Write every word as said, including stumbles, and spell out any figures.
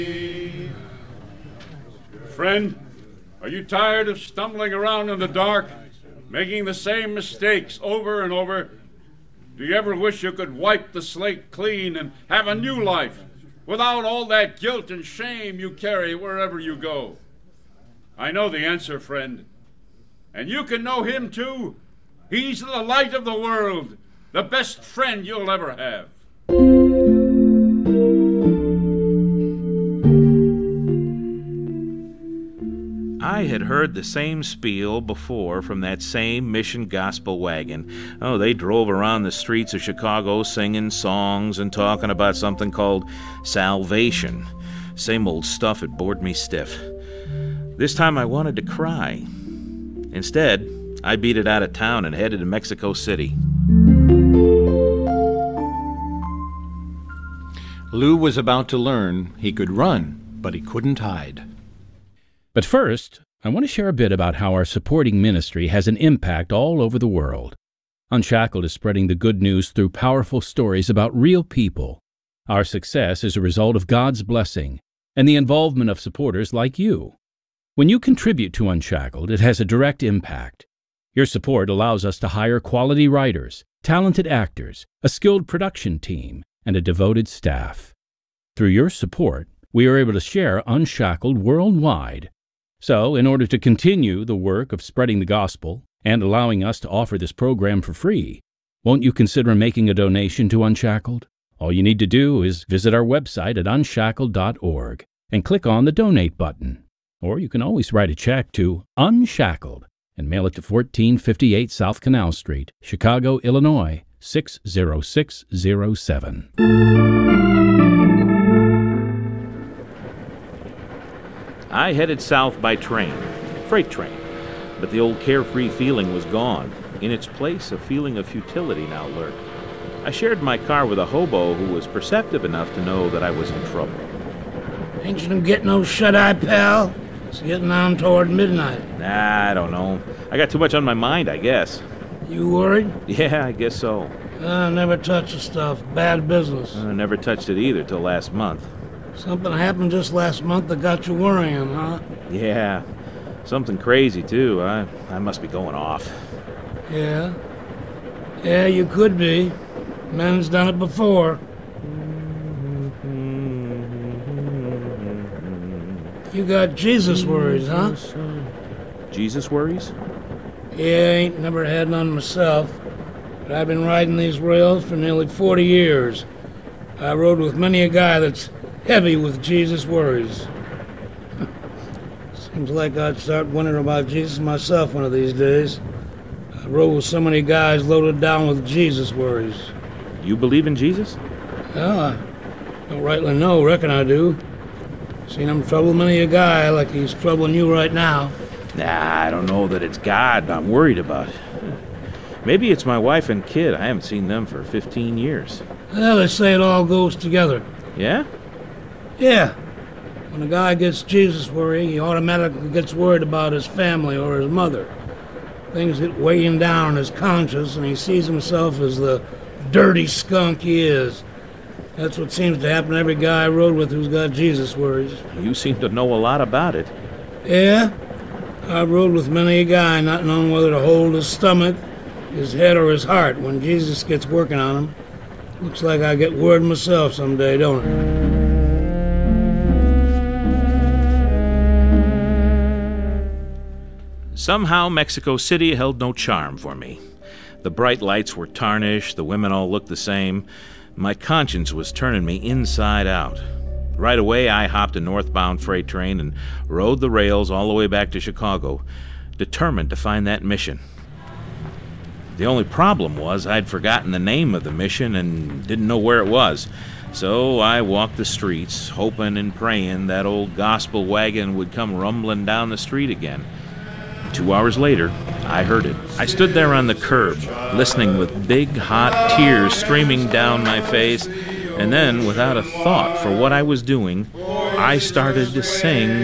Friend, are you tired of stumbling around in the dark, making the same mistakes over and over? Do you ever wish you could wipe the slate clean and have a new life without all that guilt and shame you carry wherever you go? I know the answer, friend. And you can know him too. He's the light of the world, the best friend you'll ever have. I had heard the same spiel before from that same Mission Gospel wagon. Oh, they drove around the streets of Chicago singing songs and talking about something called salvation. Same old stuff, it bored me stiff. This time I wanted to cry. Instead, I beat it out of town and headed to Mexico City. Lou was about to learn he could run, but he couldn't hide. But first, I want to share a bit about how our supporting ministry has an impact all over the world. Unshackled is spreading the good news through powerful stories about real people. Our success is a result of God's blessing and the involvement of supporters like you. When you contribute to Unshackled, it has a direct impact. Your support allows us to hire quality writers, talented actors, a skilled production team, and a devoted staff. Through your support, we are able to share Unshackled worldwide. So, in order to continue the work of spreading the gospel and allowing us to offer this program for free, won't you consider making a donation to Unshackled? All you need to do is visit our website at unshackled dot org and click on the Donate button. Or you can always write a check to Unshackled and mail it to fourteen fifty-eight South Canal Street, Chicago, Illinois, six zero six zero seven. I headed south by train, freight train, but the old carefree feeling was gone. In its place, a feeling of futility now lurked. I shared my car with a hobo who was perceptive enough to know that I was in trouble. Ain't you gonna get no shut-eye, pal? It's getting on toward midnight. Nah, I don't know. I got too much on my mind, I guess. You worried? Yeah, I guess so. Uh, never touch the stuff. Bad business. I never touched it either till last month. Something happened just last month that got you worrying, huh? Yeah, something crazy, too. I, I must be going off. Yeah? Yeah, you could be. Men's done it before. You got Jesus worries, huh? Jesus worries? Yeah, ain't never had none myself. But I've been riding these rails for nearly forty years. I rode with many a guy that's heavy with Jesus worries. Seems like I'd start wondering about Jesus myself one of these days. I rode with so many guys loaded down with Jesus worries. You believe in Jesus? Well, I don't rightly know. Reckon I do. Seen him trouble many a guy like he's troubling you right now. Nah, I don't know that it's God I'm worried about. Maybe it's my wife and kid. I haven't seen them for fifteen years. Well, they say it all goes together. Yeah? Yeah. When a guy gets Jesus worry, he automatically gets worried about his family or his mother. Things get weighing down on his conscience, and he sees himself as the dirty skunk he is. That's what seems to happen to every guy I rode with who's got Jesus worries. You seem to know a lot about it. Yeah? I rode with many a guy not knowing whether to hold his stomach, his head, or his heart when Jesus gets working on him. Looks like I get worried myself someday, don't it? Somehow, Mexico City held no charm for me. The bright lights were tarnished, the women all looked the same. My conscience was turning me inside out. Right away, I hopped a northbound freight train and rode the rails all the way back to Chicago, determined to find that mission. The only problem was I'd forgotten the name of the mission and didn't know where it was. So I walked the streets, hoping and praying that old gospel wagon would come rumbling down the street again. Two hours later, I heard it. I stood there on the curb, listening with big, hot tears streaming down my face, and then, without a thought for what I was doing, I started to sing